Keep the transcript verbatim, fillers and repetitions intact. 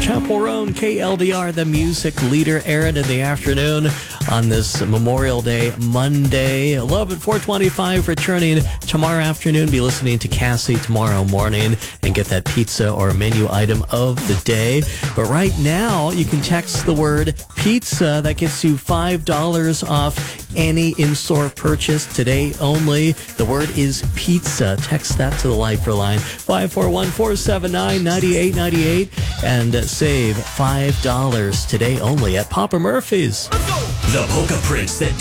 Chapel Roan, K L D R, the music leader, Aaron in the afternoon on this Memorial Day Monday. Love at four twenty-five, returning tomorrow afternoon. Be listening to Cassie tomorrow morning and get that pizza or menu item of the day. But right now, you can text the word pizza. That gets you five dollars off any in-store purchase today only. The word is pizza. Text that to the Lifeline, five four one, four seven nine, nine eight nine eight, and save five dollars today only at Papa Murphy's. The Polka Prince that